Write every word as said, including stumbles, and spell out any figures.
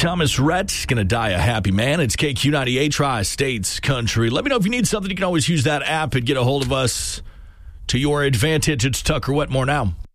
Thomas Rhett, Gonna Die a Happy Man. It's K Q ninety-eight, Tri-States Country. Let me know if you need something. You can always use that app and get a hold of us to your advantage. It's Tucker Wetmore now.